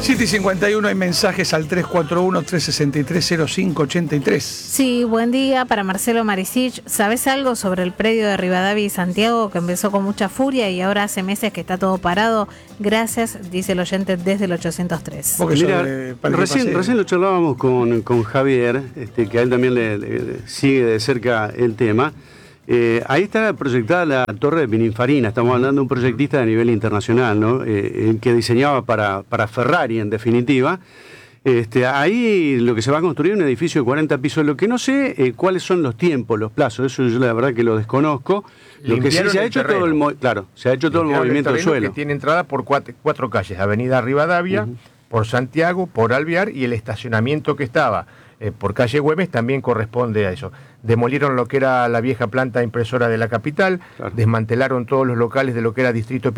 7:51 hay mensajes al 341-363-0583. Sí, buen día para Marcelo Maricich. ¿Sabes algo sobre el predio de Rivadavia y Santiago que empezó con mucha furia y ahora hace meses que está todo parado? Gracias, dice el oyente desde el 803. Mira, recién lo charlábamos con Javier, que a él también le sigue de cerca el tema. Ahí está proyectada la torre de Pininfarina. Estamos hablando de un proyectista de nivel internacional, ¿no? El que diseñaba para Ferrari, en definitiva. Ahí lo que se va a construir es un edificio de 40 pisos. Lo que no sé cuáles son los tiempos, los plazos. Eso yo la verdad que lo desconozco. Lo que sí se ha hecho todo el movimiento del suelo. Que tiene entrada por cuatro calles: Avenida Rivadavia, por Santiago, por Alvear, y el estacionamiento que estaba por calle Güemes también corresponde a eso. Demolieron lo que era la vieja planta impresora de la capital, desmantelaron todos los locales de lo que era Distrito